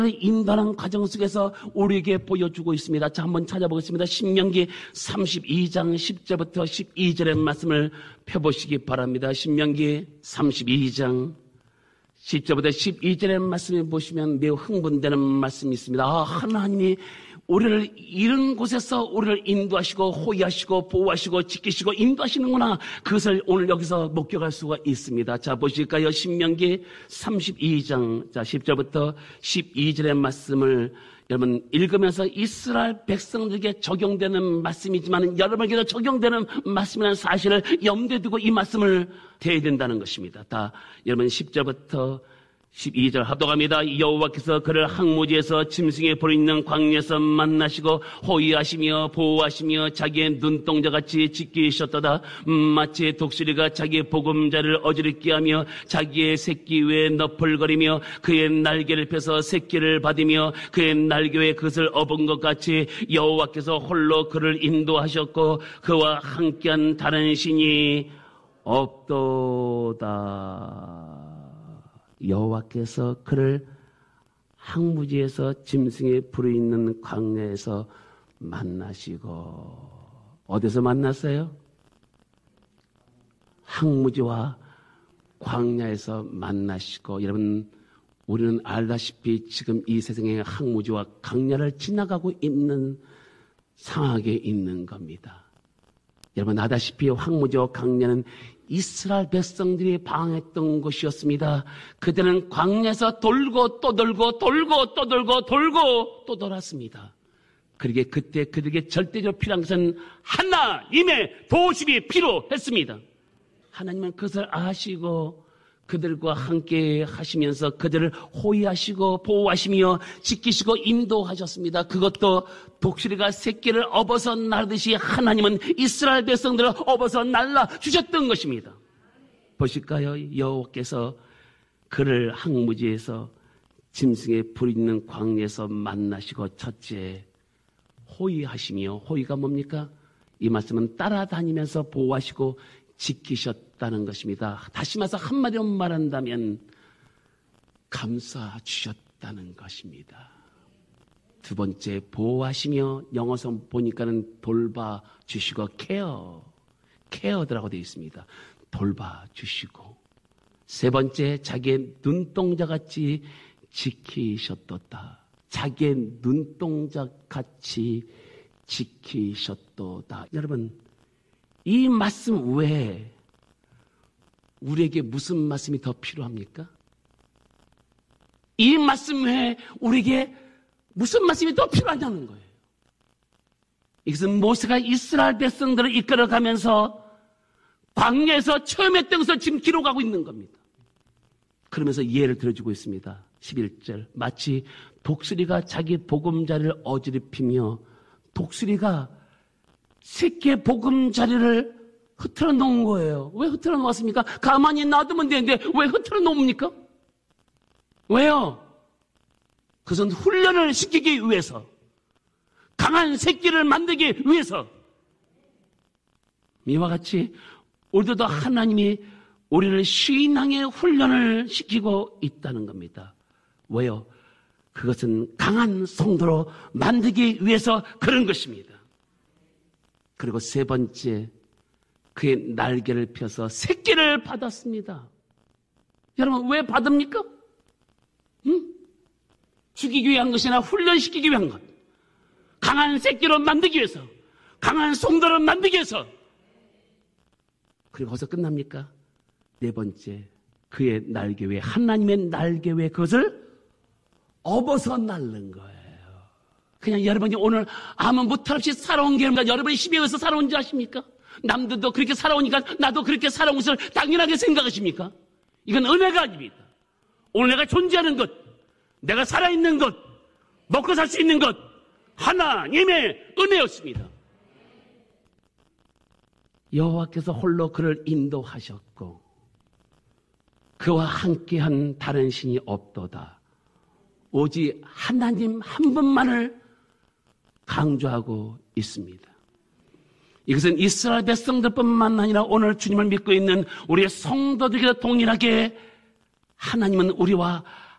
인도하는 과정 속에서 우리에게 보여주고 있습니다. 자, 한번 찾아보겠습니다. 신명기 32장 10절부터 12절의 말씀을 펴보시기 바랍니다. 신명기 32장 10절부터 12절의 말씀을 보시면 매우 흥분되는 말씀이 있습니다. 하나님이 우리를 이런 곳에서 우리를 인도하시고 호위하시고 보호하시고 지키시고 인도하시는구나. 그것을 오늘 여기서 목격할 수가 있습니다. 자, 보실까요? 신명기 32장 10절부터 12절의 말씀을 여러분 읽으면서 이스라엘 백성들에게 적용되는 말씀이지만 여러분에게도 적용되는 말씀이라는 사실을 염두에 두고 이 말씀을 대해야 된다는 것입니다. 다 여러분 10절부터 12절 합독합니다. 여호와께서 그를 항무지에서 짐승의 불이 있는 광야에서 만나시고 호위하시며 보호하시며 자기의 눈동자같이 지키셨도다. 마치 독수리가 자기의 보금자리를 어지럽게 하며 자기의 새끼 위에 너풀거리며 그의 날개를 펴서 새끼를 받으며 그의 날개 위에 그것을 업은 것 같이 여호와께서 홀로 그를 인도하셨고 그와 함께한 다른 신이 없도다. 여호와께서 그를 항무지에서 짐승의 불이 있는 광야에서 만나시고 어디서 만났어요? 항무지와 광야에서 만나시고 여러분 우리는 알다시피 지금 이 세상에 항무지와 광야를 지나가고 있는 상황에 있는 겁니다. 여러분 아다시피 항무지와 광야는 이스라엘 백성들이 방황했던 곳이었습니다. 그들은 광야에서 돌고 또 돌고 돌고 또 돌고 돌고 또 돌았습니다. 그러게 그때 그들에게 절대적으로 필요한 것은 하나님의 도우심이 필요했습니다. 하나님은 그것을 아시고 그들과 함께 하시면서 그들을 호위하시고 보호하시며 지키시고 인도하셨습니다. 그것도 독수리가 새끼를 업어서 날듯이 하나님은 이스라엘 백성들을 업어서 날라 주셨던 것입니다. 보실까요? 여호와께서 그를 항무지에서 짐승의 불 있는 광야에서 만나시고 첫째 호위하시며 호위가 뭡니까? 이 말씀은 따라다니면서 보호하시고 지키셨다는 것입니다. 다시 말해서 한마디로 말한다면 감싸 주셨다는 것입니다. 두 번째 보호하시며 영어서 보니까는 돌봐 주시고 케어드라고 되어 있습니다. 돌봐 주시고 세 번째 자기의 눈동자같이 지키셨도다. 자기의 눈동자같이 지키셨도다. 여러분 이 말씀 외에 우리에게 무슨 말씀이 더 필요합니까? 이 말씀 외에 우리에게 무슨 말씀이 더 필요하냐는 거예요. 이것은 모세가 이스라엘 백성들을 이끌어가면서 광야에서 처음 했던 것을 지금 기록하고 있는 겁니다. 그러면서 예를 들어주고 있습니다. 11절 마치 독수리가 자기 보금자리를 어지럽히며 독수리가 새끼의 보금자리를 흐트러 놓은 거예요. 왜 흐트러 놓았습니까? 가만히 놔두면 되는데 왜 흐트러 놓습니까? 왜요? 그것은 훈련을 시키기 위해서 강한 새끼를 만들기 위해서 이와 같이 우리도 하나님이 우리를 신앙의 훈련을 시키고 있다는 겁니다. 왜요? 그것은 강한 성도로 만들기 위해서 그런 것입니다. 그리고 세 번째, 그의 날개를 펴서 새끼를 받았습니다. 여러분, 왜 받습니까? 죽이기 위한 것이나 훈련시키기 위한 것. 강한 새끼로 만들기 위해서, 강한 성도로 만들기 위해서. 그리고 거기서 끝납니까? 네 번째, 그의 날개 위에, 하나님의 날개 위에 그것을 업어서 날른 거예요. 그냥 여러분이 오늘 아무 무탈 없이 살아온 게 아니라 여러분이 힘에 의해서 살아온 줄 아십니까? 남들도 그렇게 살아오니까 나도 그렇게 살아온 것을 당연하게 생각하십니까? 이건 은혜가 아닙니다. 오늘 내가 존재하는 것, 내가 살아있는 것, 먹고 살 수 있는 것, 하나님의 은혜였습니다. 여호와께서 홀로 그를 인도하셨고 그와 함께한 다른 신이 없도다. 오직 하나님 한 분만을 강조하고 있습니다. 이것은 이스라엘 백성들뿐만 아니라 오늘 주님을 믿고 있는 우리의 성도들에게도 동일하게 하나님은 우리와